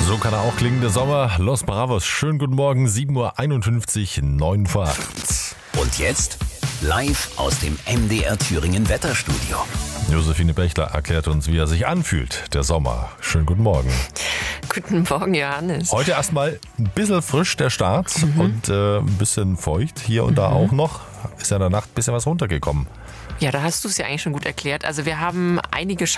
So kann er auch klingen, der Sommer. Los Bravos, schönen guten Morgen, 7.51 Uhr, 9 vor 8. Und jetzt live aus dem MDR Thüringen Wetterstudio. Josephine Bechler erklärt uns, wie er sich anfühlt, der Sommer. Schönen guten Morgen. Guten Morgen, Johannes. Heute erstmal ein bisschen frisch der Start und ein bisschen feucht hier und da auch noch. Ist ja in der Nacht ein bisschen was runtergekommen. Ja, da hast du es ja eigentlich schon gut erklärt. Also wir haben einige